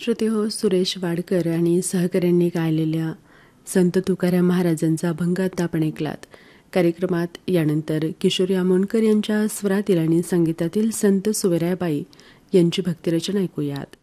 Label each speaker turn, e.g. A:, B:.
A: श्रोतेहो, सुरेश वाडकर आणि सहकाऱ्यांनी गायलेल्या संत तुकाराम महाराजांचा अभंग आता आपण ऐकलात. कार्यक्रमात यानंतर किशोरी आमोणकर यांच्या स्वरातील आणि संगीतातील संत सुवराबाई यांची भक्तिरचना ऐकूयात.